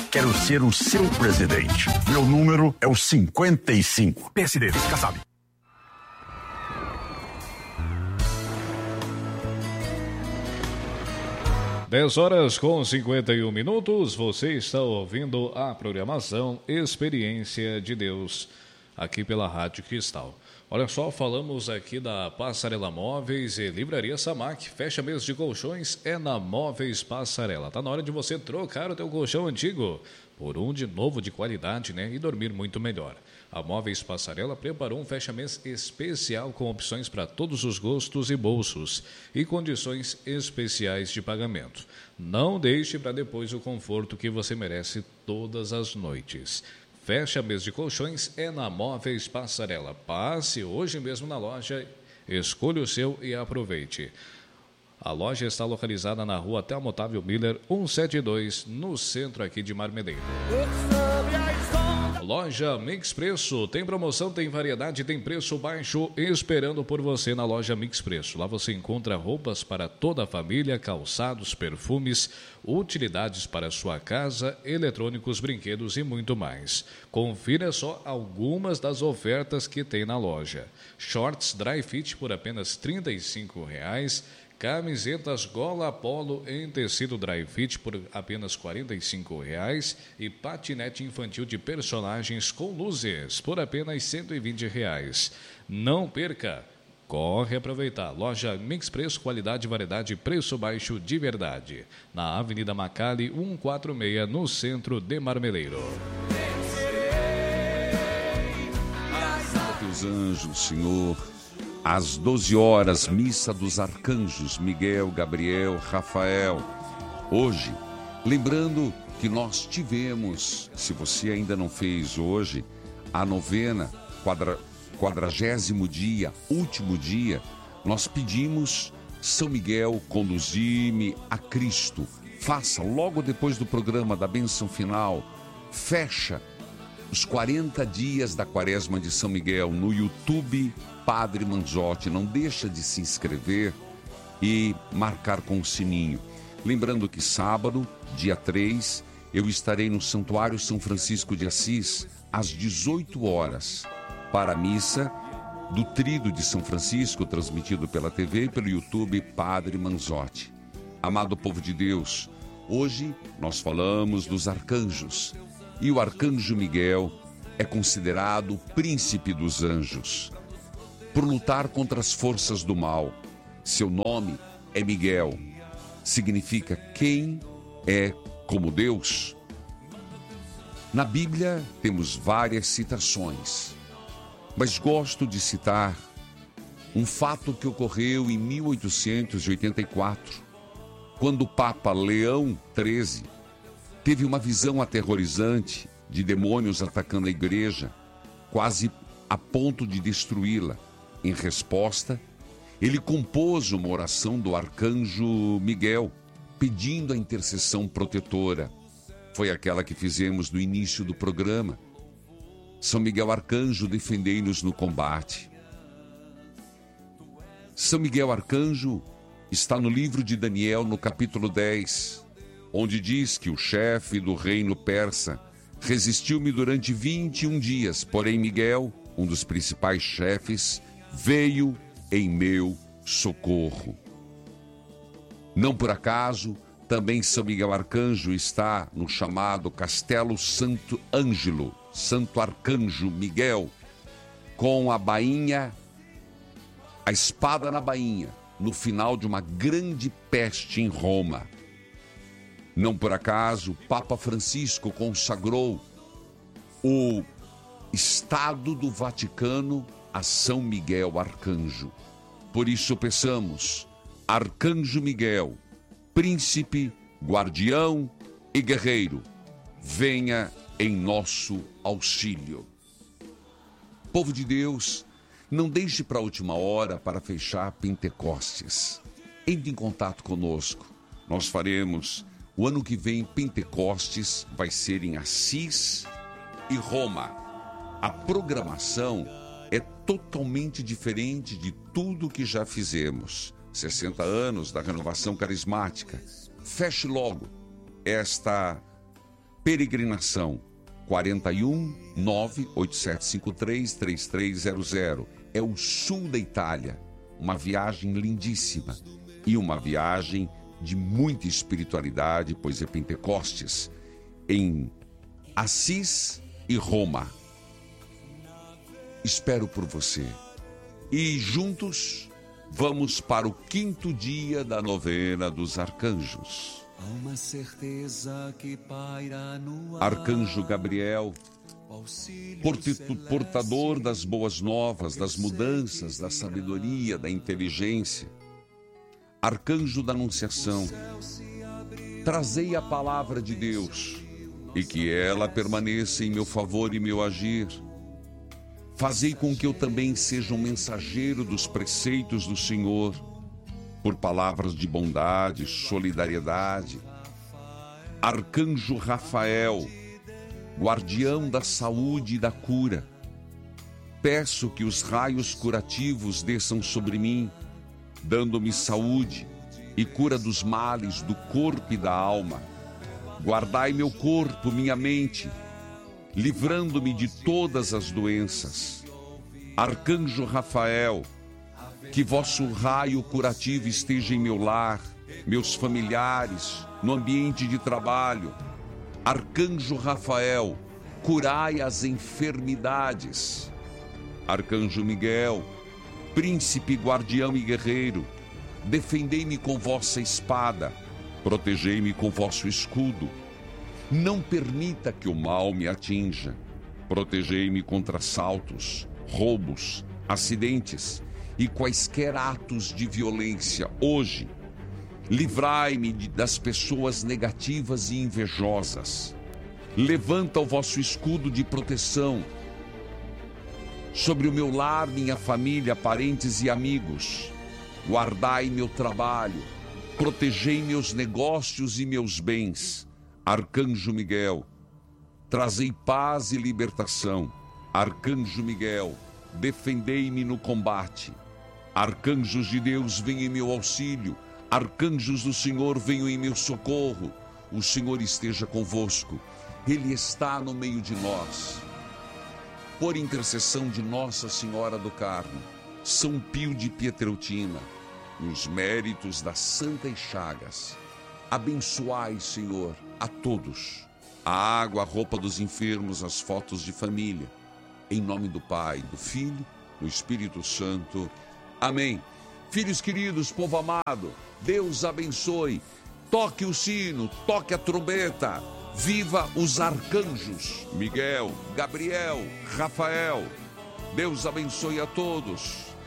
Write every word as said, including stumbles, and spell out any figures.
Quero ser o seu presidente. Meu número é o cinquenta e cinco. P S D, fica sabe. dez horas com cinquenta e um minutos, você está ouvindo a programação Experiência de Deus, aqui pela Rádio Cristal. Olha só, falamos aqui da Passarela Móveis e Livraria Samac. Fecha mês de colchões é na Móveis Passarela. Tá na hora de você trocar o teu colchão antigo por um de novo de qualidade, né? E dormir muito melhor. A Móveis Passarela preparou um fecha-mês especial com opções para todos os gostos e bolsos e condições especiais de pagamento. Não deixe para depois o conforto que você merece todas as noites. Fecha mês de colchões é na Móveis Passarela. Passe hoje mesmo na loja, escolha o seu e aproveite. A loja está localizada na rua Telmo Otávio Miller, cento e setenta e dois, no centro aqui de Marmeleiro. Loja Mix Preço, tem promoção, tem variedade, tem preço baixo esperando por você na loja Mix Preço. Lá você encontra roupas para toda a família, calçados, perfumes, utilidades para sua casa, eletrônicos, brinquedos e muito mais. Confira só algumas das ofertas que tem na loja. Shorts Dry Fit por apenas trinta e cinco reais. Camisetas Gola Polo em tecido dry fit por apenas quarenta e cinco reais e patinete infantil de personagens com luzes por apenas cento e vinte reais. Não perca! Corre aproveitar. Loja Mix Preço, qualidade, variedade e preço baixo de verdade. Na Avenida Macali, cento e quarenta e seis, no centro de Marmeleiro. Os anjos, Senhor. Às doze horas, missa dos arcanjos Miguel, Gabriel, Rafael. Hoje, lembrando que nós tivemos, se você ainda não fez hoje, a novena, quadra, quadragésimo dia, último dia, nós pedimos São Miguel, conduzir-me a Cristo. Faça logo depois do programa da bênção final, fecha os quarenta dias da quaresma de São Miguel no YouTube Padre Manzotti. Não deixa de se inscrever e marcar com o sininho. Lembrando que sábado, dia três, eu estarei no Santuário São Francisco de Assis às dezoito horas para a missa do Tríduo de São Francisco, transmitido pela T V e pelo YouTube Padre Manzotti. Amado povo de Deus, hoje nós falamos dos arcanjos. E o arcanjo Miguel é considerado o príncipe dos anjos, por lutar contra as forças do mal. Seu nome é Miguel, significa quem é como Deus. Na Bíblia temos várias citações, mas gosto de citar um fato que ocorreu em mil oitocentos e oitenta e quatro, quando o Papa Leão treze teve uma visão aterrorizante de demônios atacando a igreja, quase a ponto de destruí-la. Em resposta, ele compôs uma oração do arcanjo Miguel, pedindo a intercessão protetora. Foi aquela que fizemos no início do programa. São Miguel Arcanjo, defendei-nos no combate. São Miguel Arcanjo está no livro de Daniel, no capítulo dez, onde diz que o chefe do reino persa resistiu-me durante vinte e um dias, porém Miguel, um dos principais chefes, veio em meu socorro. Não por acaso, também São Miguel Arcanjo está no chamado Castelo Santo Ângelo, Santo Arcanjo Miguel, com a bainha, a espada na bainha, no final de uma grande peste em Roma. Não por acaso, Papa Francisco consagrou o Estado do Vaticano a São Miguel Arcanjo. Por isso peçamos, Arcanjo Miguel, príncipe, guardião e guerreiro, venha em nosso auxílio. Povo de Deus, não deixe para a última hora para fechar Pentecostes. Entre em contato conosco. Nós faremos, o ano que vem, Pentecostes vai ser em Assis e Roma. A programação é totalmente diferente de tudo que já fizemos. sessenta anos da renovação carismática. Feche logo esta Peregrinação quarenta e um, nove oito sete cinco três, três três zero zero. É o sul da Itália. Uma viagem lindíssima e uma viagem de muita espiritualidade, pois é Pentecostes, em Assis e Roma. Espero por você. E juntos vamos para o quinto dia da novena dos arcanjos. Há uma certeza que paira no ar. Arcanjo Gabriel, portador das boas novas, das mudanças, da sabedoria, da inteligência. Arcanjo da Anunciação, trazei a palavra de Deus e que ela permaneça em meu favor e meu agir. Fazei com que eu também seja um mensageiro dos preceitos do Senhor, por palavras de bondade, solidariedade. Arcanjo Rafael, guardião da saúde e da cura, peço que os raios curativos desçam sobre mim, dando-me saúde e cura dos males do corpo e da alma. Guardai meu corpo, minha mente, livrando-me de todas as doenças. Arcanjo Rafael, que vosso raio curativo esteja em meu lar, meus familiares, no ambiente de trabalho. Arcanjo Rafael, curai as enfermidades. Arcanjo Miguel, príncipe, guardião e guerreiro, defendei-me com vossa espada, protegei-me com vosso escudo. Não permita que o mal me atinja. Protegei-me contra assaltos, roubos, acidentes e quaisquer atos de violência. Hoje, livrai-me das pessoas negativas e invejosas. Levanta o vosso escudo de proteção sobre o meu lar, minha família, parentes e amigos. Guardai meu trabalho, protegei meus negócios e meus bens. Arcanjo Miguel, trazei paz e libertação. Arcanjo Miguel, defendei-me no combate. Arcanjos de Deus, venham em meu auxílio. Arcanjos do Senhor, venham em meu socorro. O Senhor esteja convosco. Ele está no meio de nós. Por intercessão de Nossa Senhora do Carmo, São Pio de Pietreutina, nos méritos das Santas Chagas, abençoai, Senhor, a todos. A água, a roupa dos enfermos, as fotos de família. Em nome do Pai, do Filho, do Espírito Santo. Amém. Filhos queridos, povo amado, Deus abençoe. Toque o sino, toque a trombeta. Viva os arcanjos, Miguel, Gabriel, Rafael. Deus abençoe a todos.